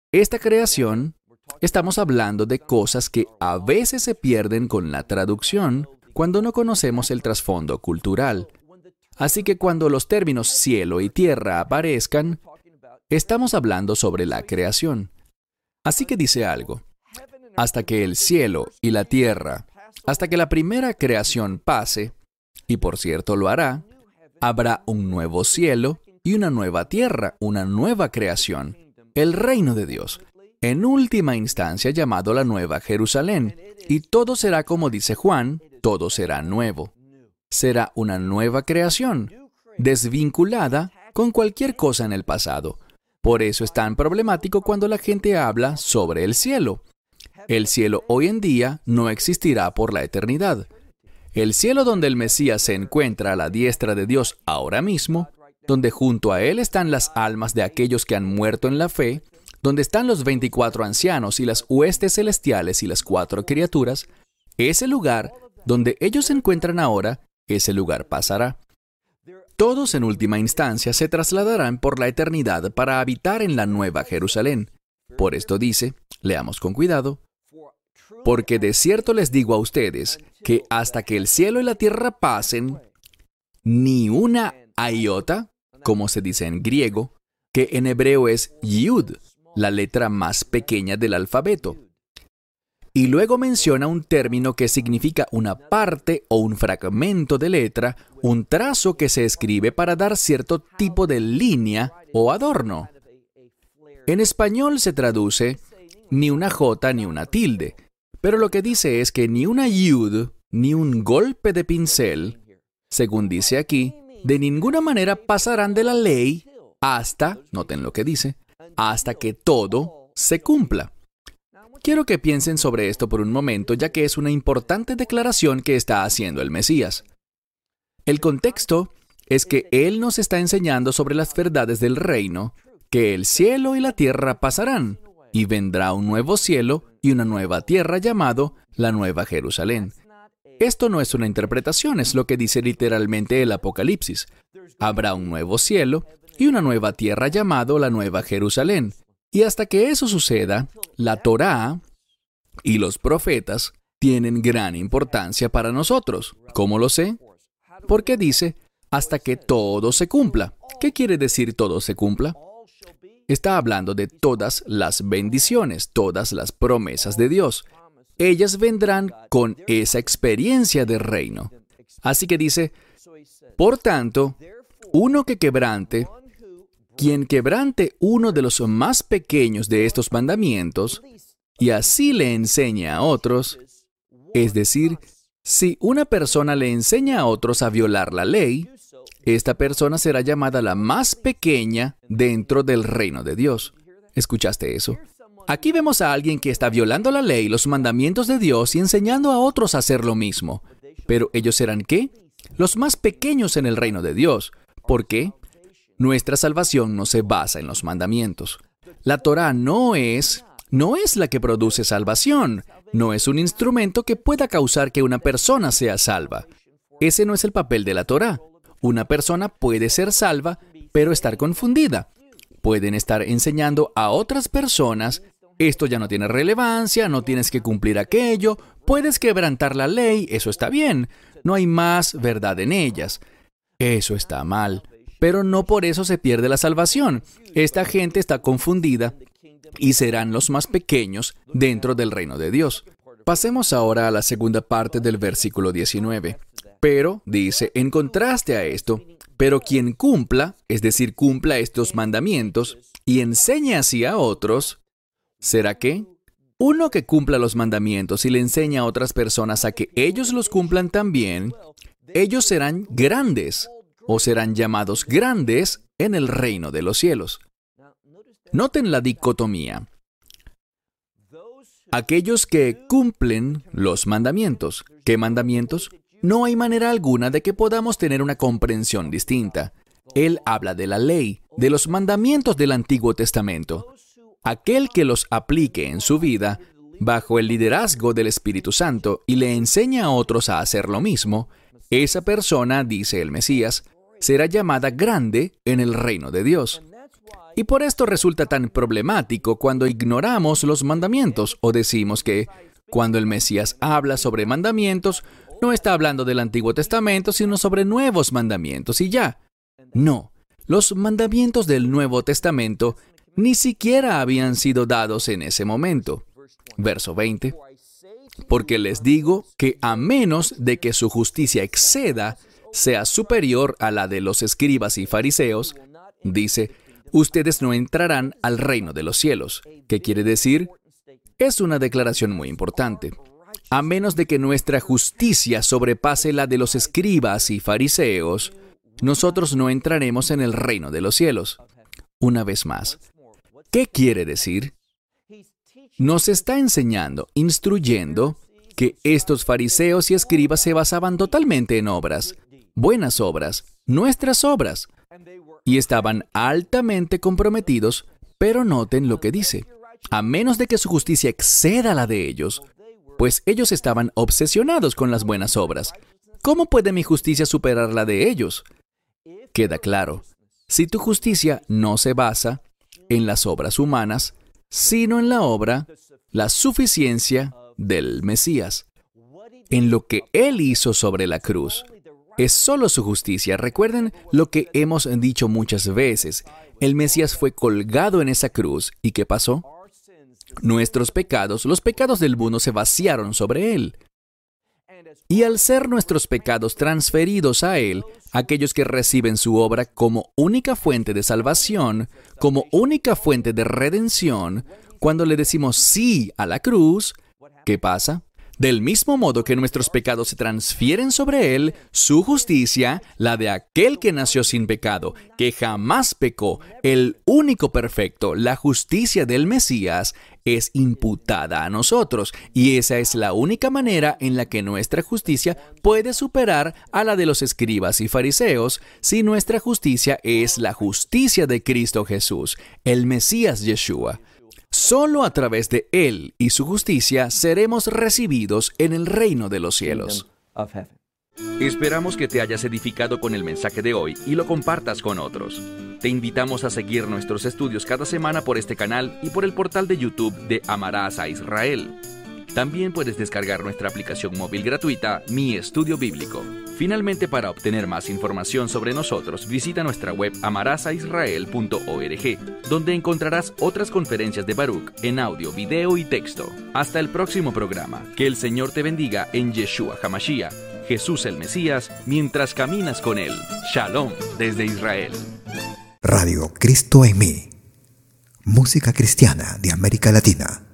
Esta creación, estamos hablando de cosas que a veces se pierden con la traducción cuando no conocemos el trasfondo cultural. Así que cuando los términos cielo y tierra aparezcan, estamos hablando sobre la creación. Así que dice algo. Hasta que el cielo y la tierra, hasta que la primera creación pase, y por cierto lo hará, habrá un nuevo cielo y una nueva tierra, una nueva creación, el reino de Dios, en última instancia llamado la Nueva Jerusalén, y todo será como dice Juan, todo será nuevo. Será una nueva creación, desvinculada con cualquier cosa en el pasado. Por eso es tan problemático cuando la gente habla sobre el cielo. El cielo hoy en día no existirá por la eternidad. El cielo donde el Mesías se encuentra a la diestra de Dios ahora mismo, donde junto a Él están las almas de aquellos que han muerto en la fe, donde están los 24 ancianos y las huestes celestiales y las 4 criaturas, ese lugar donde ellos se encuentran ahora, ese lugar pasará. Todos en última instancia se trasladarán por la eternidad para habitar en la Nueva Jerusalén. Por esto dice, leamos con cuidado, porque de cierto les digo a ustedes que hasta que el cielo y la tierra pasen, ni una iota, como se dice en griego, que en hebreo es yud, la letra más pequeña del alfabeto. Y luego menciona un término que significa una parte o un fragmento de letra, un trazo que se escribe para dar cierto tipo de línea o adorno. En español se traduce ni una jota ni una tilde, pero lo que dice es que ni una yud ni un golpe de pincel, según dice aquí, de ninguna manera pasarán de la ley hasta, noten lo que dice, hasta que todo se cumpla. Quiero que piensen sobre esto por un momento, ya que es una importante declaración que está haciendo el Mesías. El contexto es que Él nos está enseñando sobre las verdades del reino, que el cielo y la tierra pasarán, y vendrá un nuevo cielo y una nueva tierra llamado la Nueva Jerusalén. Esto no es una interpretación, es lo que dice literalmente el Apocalipsis. Habrá un nuevo cielo y una nueva tierra llamado la Nueva Jerusalén. Y hasta que eso suceda, la Torá y los profetas tienen gran importancia para nosotros. ¿Cómo lo sé? Porque dice, hasta que todo se cumpla. ¿Qué quiere decir todo se cumpla? Está hablando de todas las bendiciones, todas las promesas de Dios. Ellas vendrán con esa experiencia de reino. Así que dice, por tanto, quien quebrante uno de los más pequeños de estos mandamientos, y así le enseña a otros, es decir, si una persona le enseña a otros a violar la ley, esta persona será llamada la más pequeña dentro del reino de Dios. ¿Escuchaste eso? Aquí vemos a alguien que está violando la ley, los mandamientos de Dios y enseñando a otros a hacer lo mismo. Pero ellos serán ¿qué? Los más pequeños en el reino de Dios. ¿Por qué? Nuestra salvación no se basa en los mandamientos. La Torá no es la que produce salvación. No es un instrumento que pueda causar que una persona sea salva. Ese no es el papel de la Torá. Una persona puede ser salva, pero estar confundida. Pueden estar enseñando a otras personas, esto ya no tiene relevancia, no tienes que cumplir aquello, puedes quebrantar la ley, eso está bien, no hay más verdad en ellas. Eso está mal. Pero no por eso se pierde la salvación. Esta gente está confundida y serán los más pequeños dentro del reino de Dios. Pasemos ahora a la segunda parte del versículo 19. Pero, dice, en contraste a esto, pero quien cumpla, es decir, cumpla estos mandamientos y enseñe así a otros, ¿será qué? Uno que cumpla los mandamientos y le enseña a otras personas a que ellos los cumplan también, ellos serán grandes, o serán llamados grandes en el reino de los cielos. Noten la dicotomía. Aquellos que cumplen los mandamientos. ¿Qué mandamientos? No hay manera alguna de que podamos tener una comprensión distinta. Él habla de la ley, de los mandamientos del Antiguo Testamento. Aquel que los aplique en su vida, bajo el liderazgo del Espíritu Santo, y le enseña a otros a hacer lo mismo, esa persona, dice el Mesías, será llamada grande en el reino de Dios. Y por esto resulta tan problemático cuando ignoramos los mandamientos o decimos que cuando el Mesías habla sobre mandamientos, no está hablando del Antiguo Testamento, sino sobre nuevos mandamientos y ya. No, los mandamientos del Nuevo Testamento ni siquiera habían sido dados en ese momento. Verso 20. Porque les digo que a menos de que su justicia exceda, sea superior a la de los escribas y fariseos, dice, ustedes no entrarán al reino de los cielos. ¿Qué quiere decir? Es una declaración muy importante. A menos de que nuestra justicia sobrepase la de los escribas y fariseos, nosotros no entraremos en el reino de los cielos. Una vez más, ¿qué quiere decir? Nos está enseñando, instruyendo, que estos fariseos y escribas se basaban totalmente en obras, buenas obras, nuestras obras, y estaban altamente comprometidos, pero noten lo que dice, a menos de que su justicia exceda la de ellos, pues ellos estaban obsesionados con las buenas obras. ¿Cómo puede mi justicia superar la de ellos? Queda claro, si tu justicia no se basa en las obras humanas, sino en la obra, la suficiencia del Mesías, en lo que Él hizo sobre la cruz. Es solo su justicia. Recuerden lo que hemos dicho muchas veces. El Mesías fue colgado en esa cruz. ¿Y qué pasó? Nuestros pecados, los pecados del mundo, se vaciaron sobre Él. Y al ser nuestros pecados transferidos a Él, aquellos que reciben su obra como única fuente de salvación, como única fuente de redención, cuando le decimos sí a la cruz, ¿qué pasa? Del mismo modo que nuestros pecados se transfieren sobre Él, su justicia, la de aquel que nació sin pecado, que jamás pecó, el único perfecto, la justicia del Mesías, es imputada a nosotros. Y esa es la única manera en la que nuestra justicia puede superar a la de los escribas y fariseos, si nuestra justicia es la justicia de Cristo Jesús, el Mesías Yeshua. Solo a través de Él y su justicia seremos recibidos en el reino de los cielos. Esperamos que te hayas edificado con el mensaje de hoy y lo compartas con otros. Te invitamos a seguir nuestros estudios cada semana por este canal y por el portal de YouTube de Amarás a Israel. También puedes descargar nuestra aplicación móvil gratuita, Mi Estudio Bíblico. Finalmente, para obtener más información sobre nosotros, visita nuestra web amarasaisrael.org, donde encontrarás otras conferencias de Baruch en audio, video y texto. Hasta el próximo programa. Que el Señor te bendiga en Yeshua HaMashiach, Jesús el Mesías, mientras caminas con Él. Shalom desde Israel. Radio Cristo en mí. Música cristiana de América Latina.